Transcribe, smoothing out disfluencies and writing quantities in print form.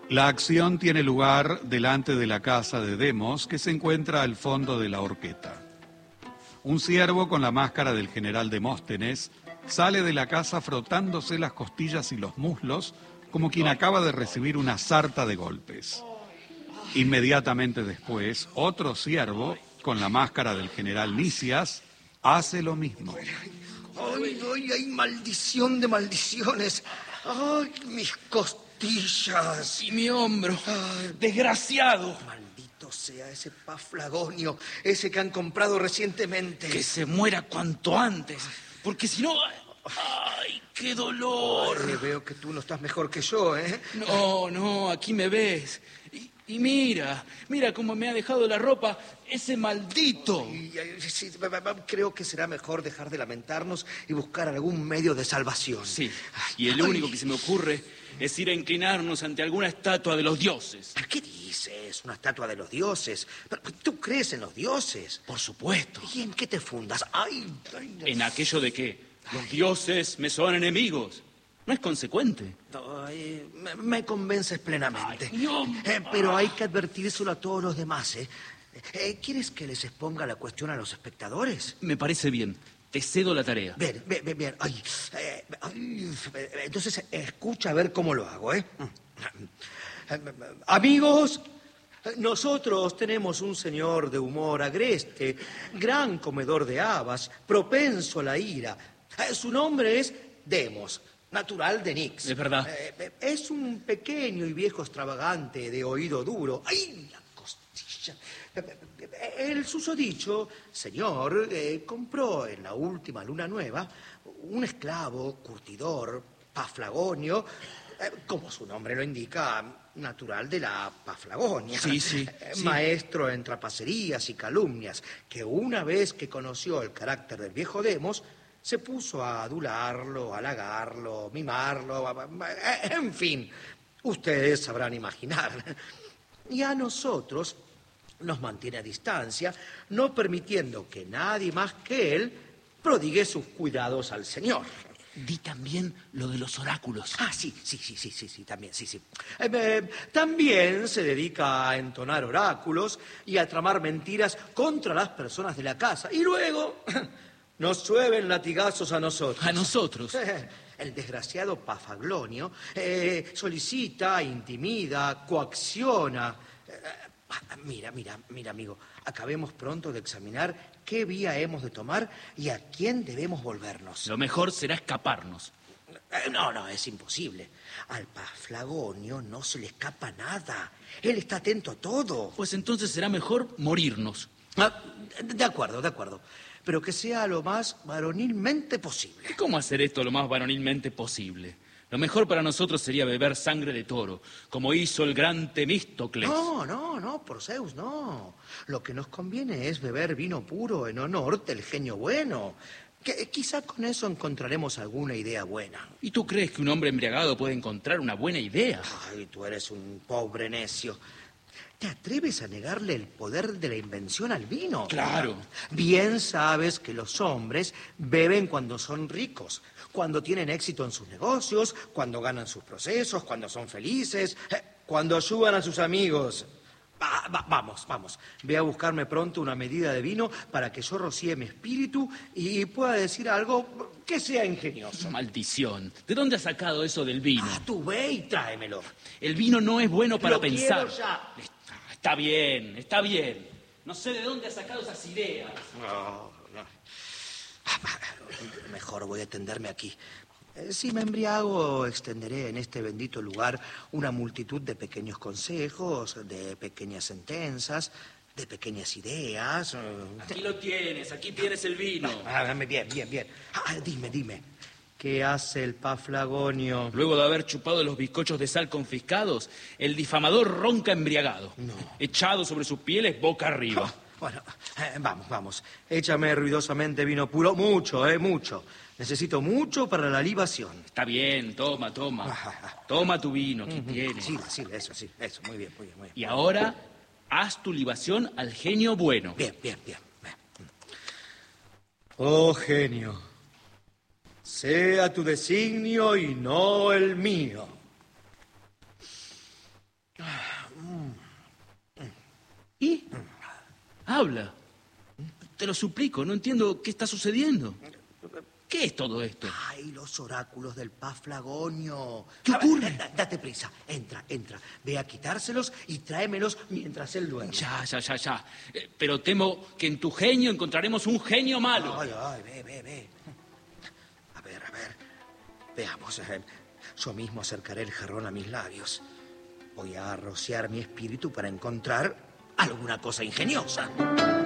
La acción tiene lugar delante de la casa de Demos, que se encuentra al fondo de la horqueta. Un ciervo con la máscara del general Demóstenes sale de la casa frotándose las costillas y los muslos como quien acaba de recibir una sarta de golpes. Inmediatamente después, otro ciervo, con la máscara del general Lisias, hace lo mismo. ¡Ay, ay, ay! ¡Maldición de maldiciones! ¡Ay, mis costillas! Y mi hombro. Desgraciado. Maldito sea ese Paflagonio, ese que han comprado recientemente. Que se muera cuanto antes, porque si no... ¡Ay, qué dolor! Veo que tú no estás mejor que yo, ¿eh? No, aquí me ves. Y mira cómo me ha dejado la ropa ese maldito. Sí, creo que será mejor dejar de lamentarnos y buscar algún medio de salvación. Sí, y el único que se me ocurre es ir a inclinarnos ante alguna estatua de los dioses. ¿Qué dices? ¿Una estatua de los dioses? ¿Tú crees en los dioses? Por supuesto. ¿Y en qué te fundas? En aquello de que los dioses me son enemigos. No es consecuente. Me convences plenamente. Ay, pero hay que advertírselo a todos los demás, ¿eh? ¿Quieres que les exponga la cuestión a los espectadores? Me parece bien. Te cedo la tarea. Bien. Entonces, escucha a ver cómo lo hago, ¿eh? Amigos, nosotros tenemos un señor de humor agreste, gran comedor de habas, propenso a la ira. Su nombre es Demos, natural de Nix. Es verdad. Es un pequeño y viejo extravagante de oído duro. ¡Ay, la costilla! El susodicho señor compró en la última luna nueva un esclavo curtidor, Paflagonio, como su nombre lo indica, natural de la Paflagonia. Sí. Maestro en trapacerías y calumnias, que una vez que conoció el carácter del viejo Demos, se puso a adularlo, halagarlo, mimarlo, en fin, ustedes sabrán imaginar. Y a nosotros nos mantiene a distancia, no permitiendo que nadie más que él prodigue sus cuidados al señor. Di también lo de los oráculos. Sí, también. También se dedica a entonar oráculos y a tramar mentiras contra las personas de la casa. Y luego nos llueven latigazos a nosotros. ¿A nosotros? El desgraciado Pafaglonio solicita, intimida, coacciona. Mira, amigo, acabemos pronto de examinar qué vía hemos de tomar y a quién debemos volvernos. Lo mejor será escaparnos. No, es imposible. Al Paflagonio no se le escapa nada. Él está atento a todo. Pues entonces será mejor morirnos. De acuerdo. Pero que sea lo más varonilmente posible. ¿Y cómo hacer esto lo más varonilmente posible? Lo mejor para nosotros sería beber sangre de toro, como hizo el gran Temístocles. No, por Zeus, no. Lo que nos conviene es beber vino puro en honor del genio bueno. Que quizá con eso encontraremos alguna idea buena. ¿Y tú crees que un hombre embriagado puede encontrar una buena idea? Ay, tú eres un pobre necio. ¿Te atreves a negarle el poder de la invención al vino? Claro. Bien sabes que los hombres beben cuando son ricos, cuando tienen éxito en sus negocios, cuando ganan sus procesos, cuando son felices, cuando ayudan a sus amigos. Vamos. Ve a buscarme pronto una medida de vino para que yo rocíe mi espíritu y pueda decir algo que sea ingenioso. Maldición. ¿De dónde has sacado eso del vino? Tú ve y tráemelo. El vino no es bueno para Lo pensar. quiero ya. Está bien. No sé de dónde has sacado esas ideas. No. Mejor voy a tenderme aquí. Si me embriago, extenderé en este bendito lugar una multitud de pequeños consejos, de pequeñas sentencias, de pequeñas ideas. Aquí lo tienes, aquí tienes el vino. Bien. Dime. ¿Qué hace el Paflagonio? Luego de haber chupado los bizcochos de sal confiscados, el difamador ronca embriagado, echado sobre sus pieles boca arriba. Bueno, vamos. Échame ruidosamente vino puro. Mucho. Necesito mucho para la libación. Está bien, toma. Toma tu vino, aquí tienes. Sí, eso. Muy bien. Y ahora, haz tu libación al genio bueno. Bien. Oh, genio, sea tu designio y no el mío. Habla. Te lo suplico, no entiendo qué está sucediendo. ¿Qué es todo esto? ¡Ay, los oráculos del Paflagonio! ¿Qué ocurre? Date prisa. Entra. Ve a quitárselos y tráemelos mientras él duerme. Ya. Pero temo que en tu genio encontraremos un genio malo. Ay, ve. A ver. Veamos. Yo mismo acercaré el jarrón a mis labios. Voy a rociar mi espíritu para encontrar alguna cosa ingeniosa.